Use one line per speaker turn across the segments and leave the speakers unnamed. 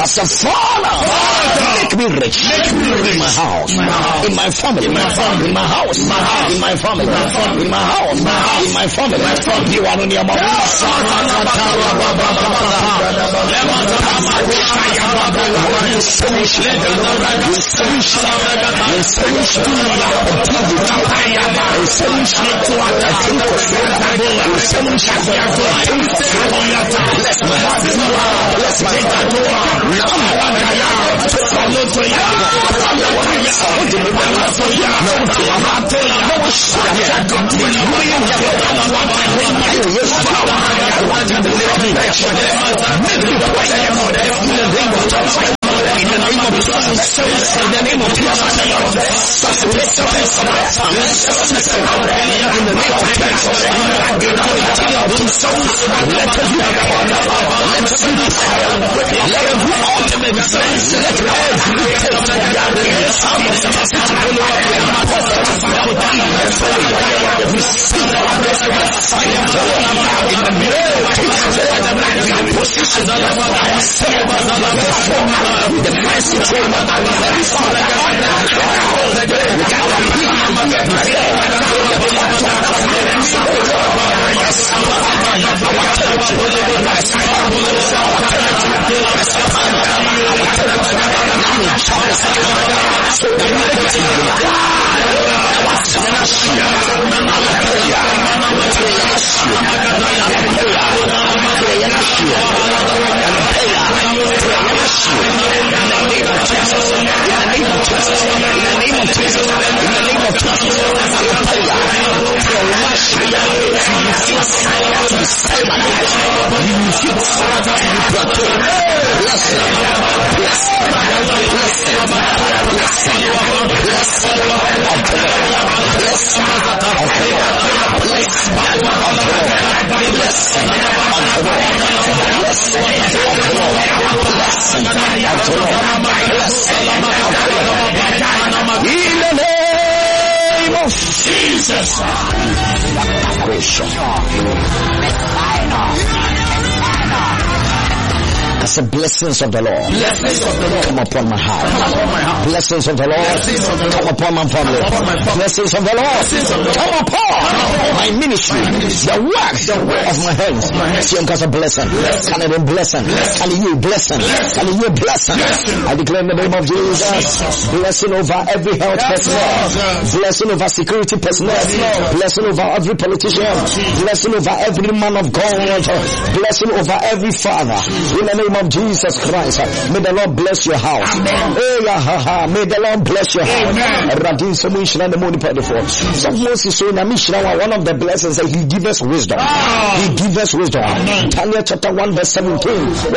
say, Father, make me rich in my house, in my family, in my house, in my family, in my house, in my family. You are on your mouth. In the name of Jesus, in the name of Jesus, the mercy train of our Jesus. I said, blessings of the Lord come upon my heart. Blessings of the Lord come upon my family. Blessings of the Lord come upon my ministry. The work of my hands. See, I'm a blessing. Can I be blessing? Can you blessing? Can you blessing? I declare in the name of Jesus, blessing over every health personnel, blessing over security personnel, blessing over every politician, blessing over every man of God, blessing over every father. In the name of Jesus Christ, may the Lord bless your house. May the Lord bless your house. One of the blessings that He gives us wisdom. He gives us wisdom. Daniel chapter 1 verse 17.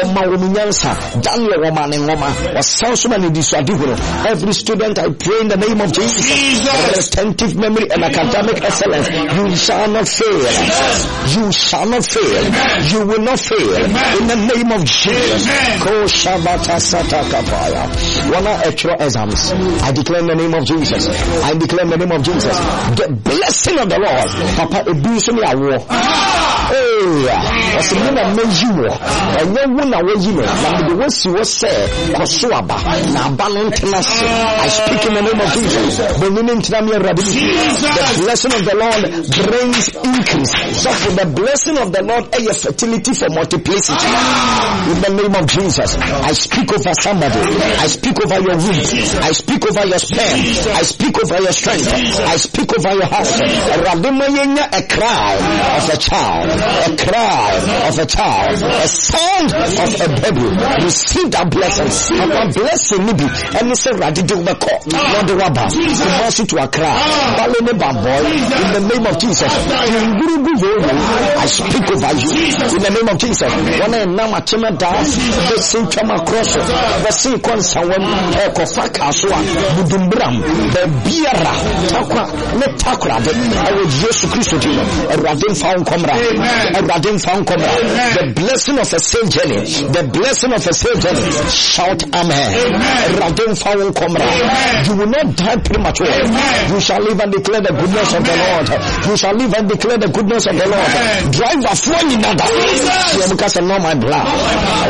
Every student, I pray in the name of Jesus, retentive memory and academic excellence. You shall not fail. You shall not fail. You will not fail. In the name of Jesus. Exams. I declare in the name of Jesus. I declare in the name of Jesus. The blessing of the Lord. Papa, it be so near war. As a man of you, and no one away you know, and the words you was said, Kosuaba, Nabantenasi. I speak in the name of Jesus. The blessing of the Lord brings increase. So for the blessing of the Lord, a fertility for multiplicity. In the name of Jesus, I speak over somebody. I speak over your womb. I speak over your sperm. I speak over your strength. I speak over your house. A cry of a child. A cry of a child. A sound of a baby. Receive that blessing. And that blessing may be. And it's a radical call. Not the rubber. Mercy to a cry. In the name of Jesus. I speak over you. In the name of Jesus. When I am a timid dance, the same come across it. The same consowan, Ekofakaswa, Budumbram, the Biara, Takwa, Netakra, I will Jesus Christ, a Radin found Comra, a Radin found Comra. The blessing of a safe journey, the blessing of a safe journey. Shout Amen. Radin found Comra. You will not die prematurely. You shall live and declare the goodness of the Lord. You shall live and declare the goodness of the Lord. Drive a phone in another. Because I know my blood.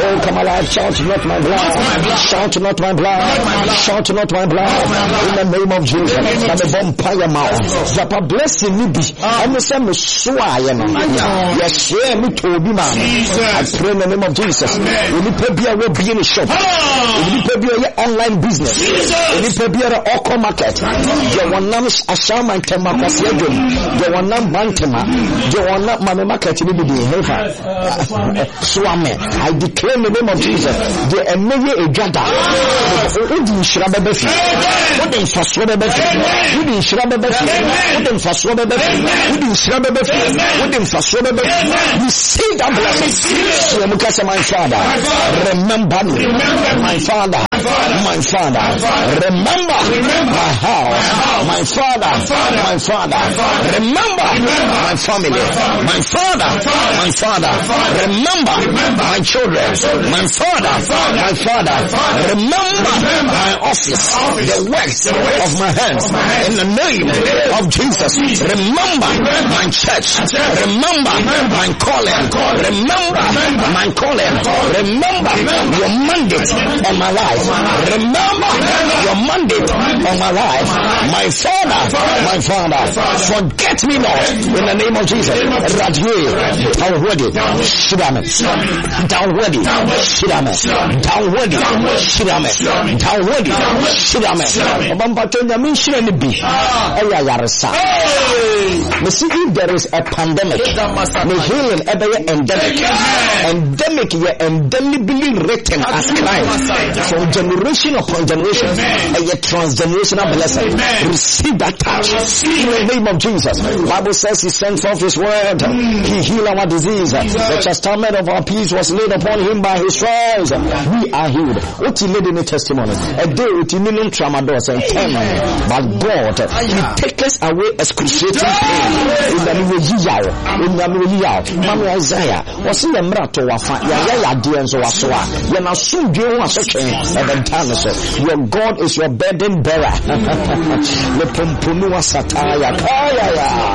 Oh, come alive. Shout not my blood. Shout not my blood. Shout not my blood. In the name of Jesus. And the vampire mouth. Zapa blessing me be. I'm the same swine. Yes, yeah, me to be man. I pray in the name of Jesus. We need to be a web in a shop. We need to be a online business. We need to be a Oko market. You want nam ashama and temakasiadum. You want nam bantema. You want nam mama market to be the Swame. I declare in the name of Jesus. The enemy a jada. Udi shrabebefi. Udi faswabebefi. Udi shrabebefi. Udi faswabebefi. Udi shrabebefi. Udi faswabebefi. Receive that blessing. So mukasa my Father. Remember me. My Father. My Father. Remember my house. My Father. My Father. Remember my family. My Father. My Father. Remember my children. My Father. My Father. Remember my office. The works of my hands. In the name of Jesus. Remember my church. Remember my calling. Remember my calling. Remember your mandate on my life. Remember your mandate on my life. My Father, forget me not in the name of Jesus. Radie, downward, Shidame, downward, Shidame, downward, Shidame, downward, Shidame. Obambatonya mission and be. Ayarasa. If there is a pandemic, may healing ever endemic. Endemic, you endemically written as crime from generation upon generation. A transgenerational blessing. Receive that touch in the name of Jesus. The Bible says He sent forth His word. He healed our disease. The chastisement of our peace was laid upon Him by His stripes. We are healed. What He laid in the testimony. A day with minimum tramados and tenor. But God, He takes away excruciating pain. In the name of Jesus. In the name of Jesus. Mami Isaiah. Was in the miracle wafa. Ya dienzo waswa. Ya na sumbi wa soche. Your God is your burden bearer. Le pompunu wa sataya.